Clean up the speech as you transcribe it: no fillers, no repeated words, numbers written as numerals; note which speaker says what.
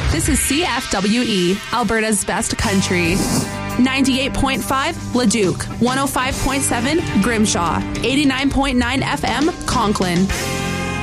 Speaker 1: This is CFWE, Alberta's best country. 98.5 Leduc, 105.7 Grimshaw, 89.9 FM Conklin.